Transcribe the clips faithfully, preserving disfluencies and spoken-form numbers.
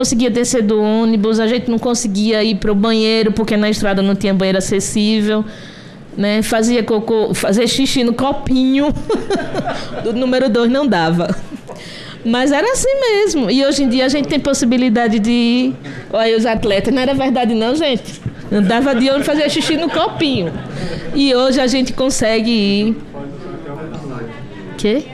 conseguia descer do ônibus, a gente não conseguia ir para o banheiro, porque na estrada não tinha banheiro acessível, né? Fazia cocô, fazer xixi no copinho, do número dois não dava. Mas era assim mesmo. E hoje em dia a gente tem possibilidade de ir. Olha, os atletas, não era verdade não, gente. Andava de ônibus, fazia xixi no copinho. E hoje a gente consegue ir. Quê?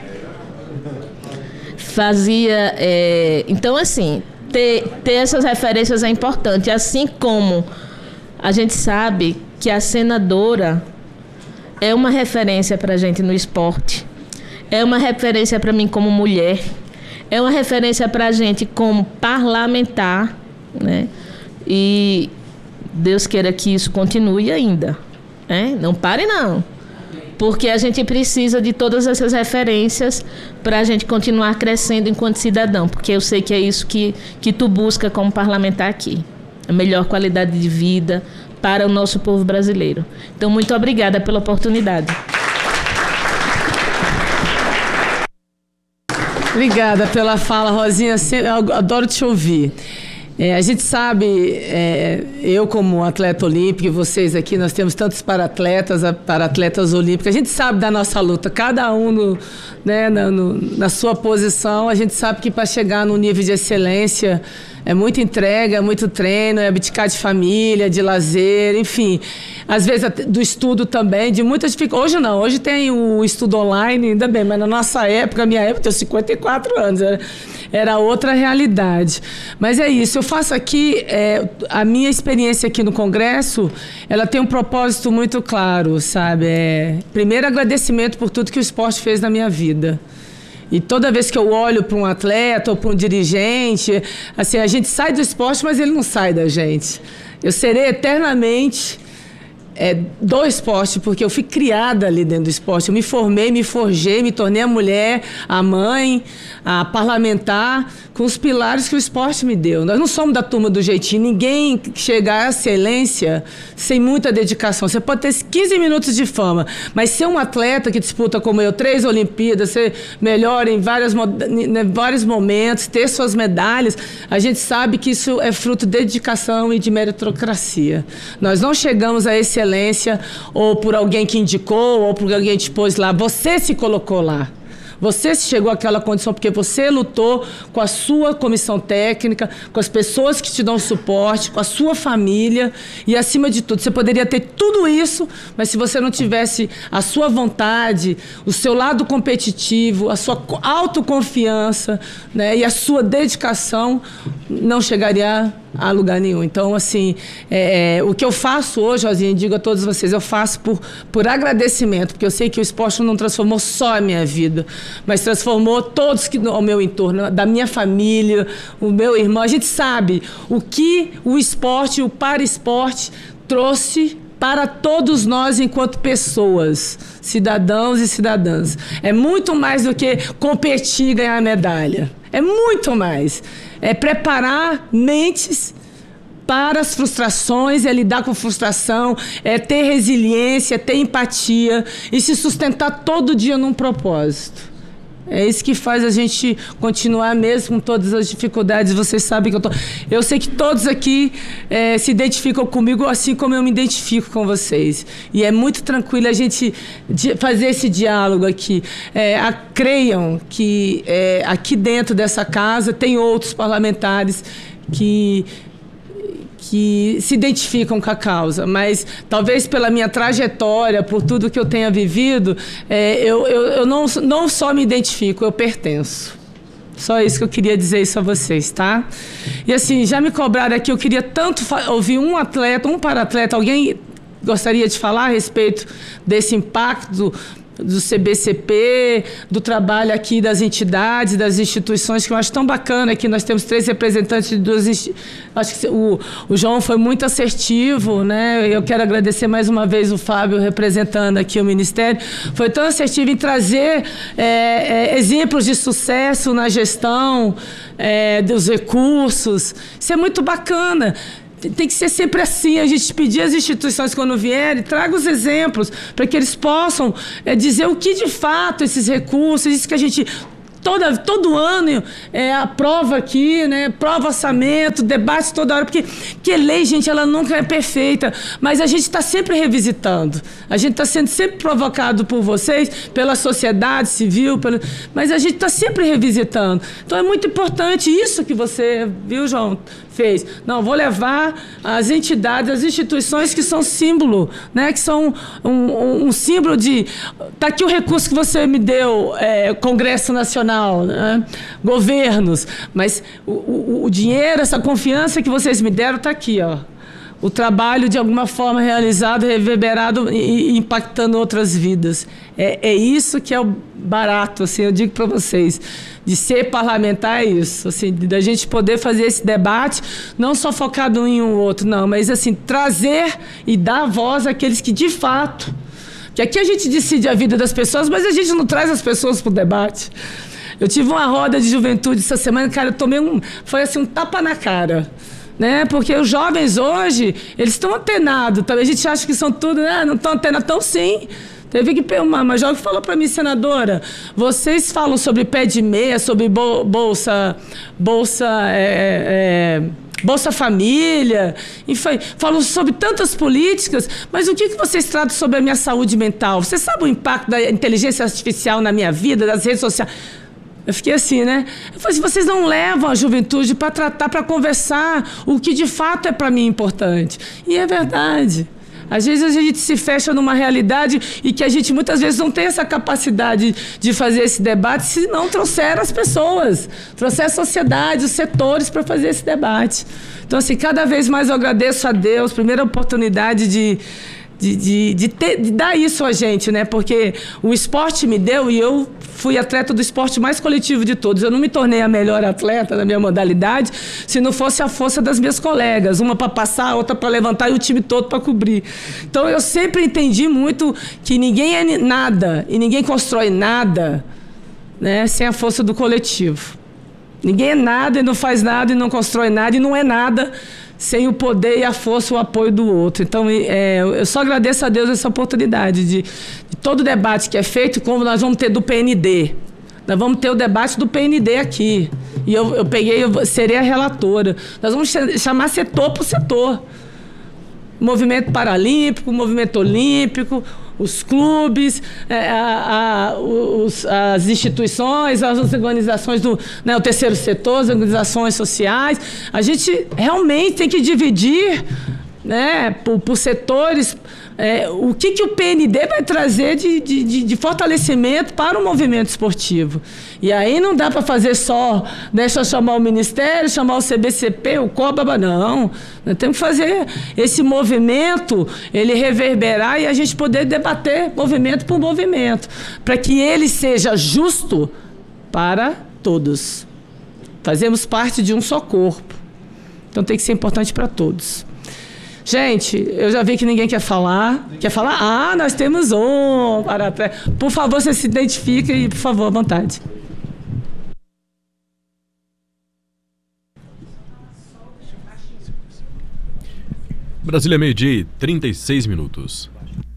Fazia... É... Então, assim, ter, ter essas referências é importante. Assim como a gente sabe que a senadora é uma referência para a gente no esporte. É uma referência para mim como mulher. É uma referência para a gente como parlamentar, né? E Deus queira que isso continue ainda, né? Não pare, não. Porque a gente precisa de todas essas referências para a gente continuar crescendo enquanto cidadão. Porque eu sei que é isso que, que tu busca como parlamentar aqui. A melhor qualidade de vida para o nosso povo brasileiro. Então, muito obrigada pela oportunidade. Obrigada pela fala, Rosinha. Eu adoro te ouvir. É, a gente sabe, é, eu como atleta olímpico e vocês aqui, nós temos tantos para-atletas, para-atletas olímpicos, a gente sabe da nossa luta, cada um no, né, na, no, na sua posição, a gente sabe que para chegar no nível de excelência é muita entrega, é muito treino, é abdicar de família, de lazer, enfim. Às vezes do estudo também, de muitas dificuldades. Hoje não, hoje tem o estudo online, ainda bem, mas na nossa época, minha época, eu tenho cinquenta e quatro anos, era, era outra realidade. Mas é isso, eu faço aqui, é, a minha experiência aqui no Congresso, ela tem um propósito muito claro, sabe? É, primeiro, agradecimento por tudo que o esporte fez na minha vida. E toda vez que eu olho para um atleta ou para um dirigente, assim, a gente sai do esporte, mas ele não sai da gente. Eu serei eternamente é, do esporte, porque eu fui criada ali dentro do esporte. Eu me formei, me forjei, me tornei a mulher, a mãe, a parlamentar, com os pilares que o esporte me deu. Nós não somos da turma do jeitinho. Ninguém chega à excelência sem muita dedicação. Você pode ter quinze minutos de fama, mas ser um atleta que disputa como eu, três Olimpíadas, ser melhor em, várias, em vários momentos, ter suas medalhas, a gente sabe que isso é fruto de dedicação e de meritocracia. Nós não chegamos à excelência ou por alguém que indicou ou por alguém que te pôs lá. Você se colocou lá. Você chegou àquela condição porque você lutou com a sua comissão técnica, com as pessoas que te dão suporte, com a sua família e, acima de tudo, você poderia ter tudo isso, mas se você não tivesse a sua vontade, o seu lado competitivo, a sua autoconfiança, né, e a sua dedicação, não chegaria a lugar nenhum. Então, assim, é, o que eu faço hoje, Rosinha, digo a todos vocês, eu faço por, por agradecimento, porque eu sei que o esporte não transformou só a minha vida, mas transformou todos que, ao meu entorno, da minha família, o meu irmão. A gente sabe o que o esporte, o para-esporte trouxe para todos nós enquanto pessoas, cidadãos e cidadãs. É muito mais do que competir e ganhar medalha. É muito mais. É preparar mentes para as frustrações, é lidar com frustração, é ter resiliência, é ter empatia e se sustentar todo dia num propósito. É isso que faz a gente continuar mesmo com todas as dificuldades. Vocês sabem que eu tô... Eu sei que todos aqui é, se identificam comigo assim como eu me identifico com vocês. E é muito tranquilo a gente fazer esse diálogo aqui. É, a, creiam que é, aqui dentro dessa casa tem outros parlamentares que... que se identificam com a causa, mas talvez pela minha trajetória, por tudo que eu tenha vivido, é, eu, eu, eu não, não só me identifico, eu pertenço. Só isso que eu queria dizer isso a vocês, tá? E assim, já me cobraram aqui, eu queria tanto ouvir um atleta, um para-atleta, alguém gostaria de falar a respeito desse impacto do C B C P, do trabalho aqui das entidades, das instituições, que eu acho tão bacana que nós temos três representantes de duas instituições. Acho que o, o João foi muito assertivo, né? Eu quero agradecer mais uma vez o Fábio representando aqui o Ministério. Foi tão assertivo em trazer é, é, exemplos de sucesso na gestão é, dos recursos. Isso é muito bacana. Tem que ser sempre assim, a gente pedir às instituições quando vierem, traga os exemplos para que eles possam é, dizer o que de fato esses recursos, isso que a gente Toda, todo ano é, aprova aqui, né? Prova orçamento, debate toda hora, porque, porque lei, gente, ela nunca é perfeita, mas a gente está sempre revisitando, a gente está sendo sempre provocado por vocês, pela sociedade civil, pelo, mas a gente está sempre revisitando. Então é muito importante isso que você, viu, João, fez. Não, vou levar as entidades, as instituições que são símbolo, né? Que são um, um, um símbolo de... Está aqui o recurso que você me deu, é, Congresso Nacional, né? Governos, mas o, o, o dinheiro, essa confiança que vocês me deram está aqui, ó. O trabalho, de alguma forma, realizado, reverberado e, e impactando outras vidas. É, é isso que é o barato, assim, eu digo para vocês, de ser parlamentar é isso, assim, da gente poder fazer esse debate, não só focado em um ou outro, não, mas assim, trazer e dar voz àqueles que, de fato, que aqui a gente decide a vida das pessoas, mas a gente não traz as pessoas para o debate. Eu tive uma roda de juventude essa semana, cara, eu tomei um, foi assim, um tapa na cara. Né? Porque os jovens hoje, eles estão antenados. A gente acha que são tudo, né? Não estão antenados, estão sim. Teve que uma, uma jovem falou para mim, senadora, vocês falam sobre pé de meia, sobre bolsa, bolsa, é, é, Bolsa Família, enfim, falam sobre tantas políticas, mas o que, que vocês tratam sobre a minha saúde mental? Você sabe o impacto da inteligência artificial na minha vida, das redes sociais? Eu fiquei assim, né? Eu falei assim, vocês não levam a juventude para tratar, para conversar o que de fato é para mim importante. E é verdade. Às vezes a gente se fecha numa realidade e que a gente muitas vezes não tem essa capacidade de fazer esse debate se não trouxer as pessoas, trouxer a sociedade, os setores para fazer esse debate. Então, assim, cada vez mais eu agradeço a Deus, primeira oportunidade de... De, de, de, ter, de dar isso a gente, né? Porque o esporte me deu e eu fui atleta do esporte mais coletivo de todos. Eu não me tornei a melhor atleta na minha modalidade se não fosse a força das minhas colegas. Uma para passar, outra para levantar e o time todo para cobrir. Então, eu sempre entendi muito que ninguém é nada e ninguém constrói nada, né, sem a força do coletivo. Ninguém é nada e não faz nada e não constrói nada e não é nada sem o poder e a força, o apoio do outro. Então, é, eu só agradeço a Deus essa oportunidade de, de todo o debate que é feito, como nós vamos ter do P N D. Nós vamos ter o debate do P N D aqui. E eu, eu peguei, eu serei a relatora. Nós vamos chamar setor por setor. Movimento Paralímpico, Movimento Olímpico, os clubes, é, a, a, os, as instituições, as organizações do, né, o terceiro setor, as organizações sociais. A gente realmente tem que dividir, né, por, por setores, é, o que, que o P N D vai trazer de, de, de fortalecimento para o movimento esportivo. E aí não dá para fazer só, deixa eu chamar o Ministério, chamar o C B C P, o COBA, não. Nós temos que fazer esse movimento, ele reverberar e a gente poder debater movimento por movimento, para que ele seja justo para todos. Fazemos parte de um só corpo. Então tem que ser importante para todos. Gente, eu já vi que ninguém quer falar. Quer falar? Ah, nós temos um. Para, por favor, você se identifica e, por favor, à vontade. Brasília, meio-dia e trinta e seis minutos.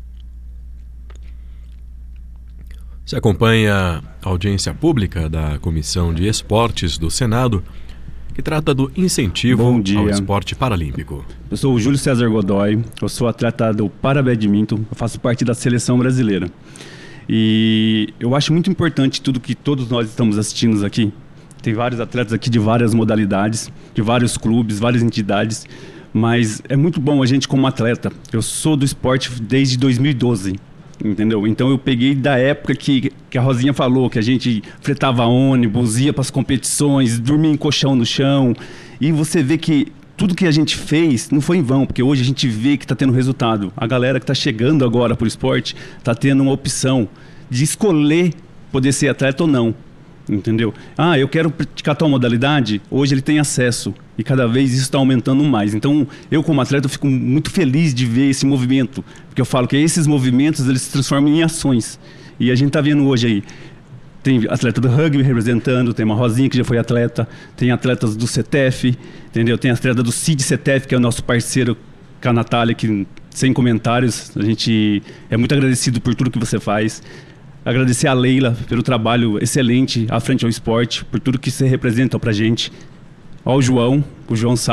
Você acompanha a audiência pública da Comissão de Esportes do Senado, que trata do incentivo ao esporte paralímpico. Eu sou o Júlio César Godoy, eu sou atleta do Parabadminton, eu faço parte da seleção brasileira. E eu acho muito importante tudo que todos nós estamos assistindo aqui. Tem vários atletas aqui de várias modalidades, de vários clubes, várias entidades, mas é muito bom a gente como atleta. Eu sou do esporte desde dois mil e doze. Entendeu? Então eu peguei da época que, que a Rosinha falou, que a gente fretava ônibus, ia para as competições, dormia em colchão no chão. E você vê que tudo que a gente fez não foi em vão, porque hoje a gente vê que está tendo resultado. A galera que está chegando agora para o esporte está tendo uma opção de escolher poder ser atleta ou não. Entendeu? Ah, eu quero praticar tal modalidade, hoje ele tem acesso e cada vez isso está aumentando mais. Então, eu como atleta eu fico muito feliz de ver esse movimento, porque eu falo que esses movimentos eles se transformam em ações. E a gente está vendo hoje aí, tem atleta do rugby representando, tem uma Rosinha que já foi atleta, tem atletas do C T F, entendeu? Tem atleta do C I D C T F, que é o nosso parceiro com a Natália, que sem comentários, a gente é muito agradecido por tudo que você faz. Agradecer a Leila pelo trabalho excelente à frente ao esporte, por tudo que você representa pra gente. Ao João, o João sabe.